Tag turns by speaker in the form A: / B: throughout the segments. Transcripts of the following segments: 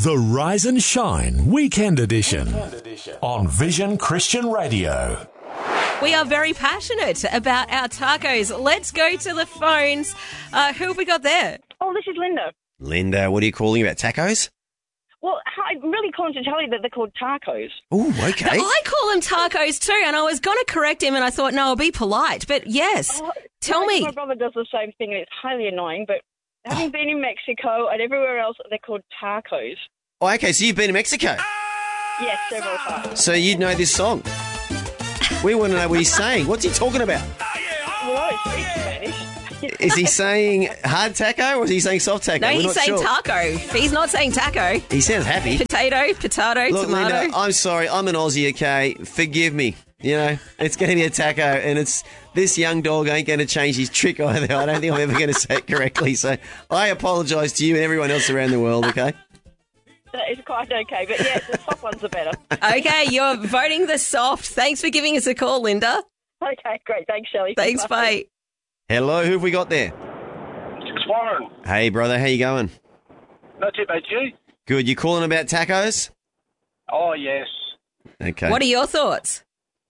A: The Rise and Shine Weekend Edition on Vision Christian Radio.
B: We are very passionate about our tacos. Let's go to the phones. Who have we got there?
C: Oh, this is Linda.
D: Linda, what are you calling about? Tacos?
C: Well, I'm really calling to tell you that they're called tacos.
D: Oh, okay.
B: I call them tacos too, and I was going to correct him, and I thought, no, I'll be polite. But yes, tell me.
C: My brother does the same thing, and it's highly annoying, but having been in Mexico and everywhere else, they're called tacos.
D: Oh, okay, so you've been to Mexico?
C: Yes, several times.
D: So you'd know this song? We want to know what he's saying. What's he talking about?
C: Well, I speak Spanish.
D: Is he saying hard taco or is he saying soft taco?
B: No,
D: We're
B: he's
D: not
B: saying
D: sure.
B: taco. He's not saying taco.
D: He sounds happy.
B: Potato,
D: Look,
B: tomato.
D: Linda, I'm sorry. I'm an Aussie, okay? Forgive me. You know, it's going to be a taco, and it's this young dog ain't going to change his trick either. I don't think I'm ever going to say it correctly. So I apologise to you and everyone else around the world, okay?
C: That is quite okay, but yeah, the soft ones are better.
B: Okay, you're voting the soft. Thanks for giving us a call, Linda.
C: Okay, great. Thanks, Shelley.
B: Thanks, bye.
D: Hello, who have we got there?
E: It's Warren.
D: Hey, brother, how you going?
E: Not too bad, you?
D: Good. You calling about tacos?
E: Oh, yes.
D: Okay.
B: What are your thoughts?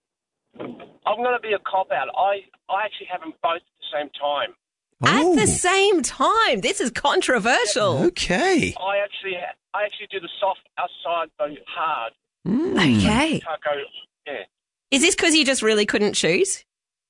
E: I'm going to be a cop-out. I actually have them both at the same time.
D: Oh,
B: At the same time. This is controversial.
D: okay.
E: I actually do the soft outside, the hard
B: Okay.
E: taco. Yeah.
B: Is this because you just really couldn't choose?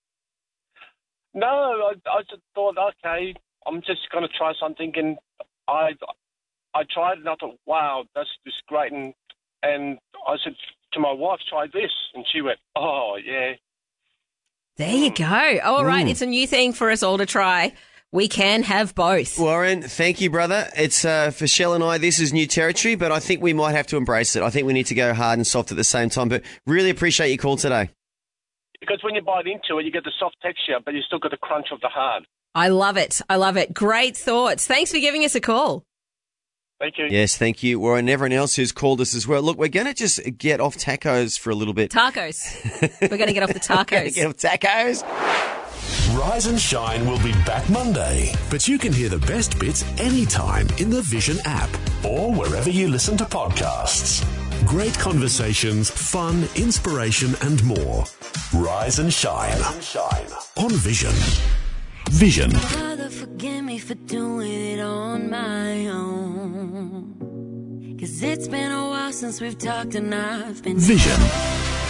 E: No, I just thought, okay, I'm just going to try something, and I tried it, and I thought, wow, that's just great, and I said to my wife, try this, and she went, oh, yeah.
B: There you go. All right, it's a new thing for us all to try. We can have both.
D: Warren, thank you, brother. It's for Shell and I, this is new territory, but I think we might have to embrace it. I think we need to go hard and soft at the same time, but really appreciate your call today.
E: Because when you bite into it, you get the soft texture, but you still got the crunch of the hard.
B: I love it. I love it. Great thoughts. Thanks for giving us a call.
E: Thank you.
D: Yes, thank you, Warren, and everyone else who's called us as well. Look, we're going to just get off tacos for a little bit.
B: Tacos. We're going to get off the tacos.
D: Get off tacos.
A: Rise and Shine will be back Monday, but you can hear the best bits anytime in the Vision app or wherever you listen to podcasts. Great conversations, fun, inspiration, and more. Rise and Shine on Vision. Vision.
F: Father, forgive me for doing it on my own. 'Cause it's been a while since we've talked and I've been
A: Vision.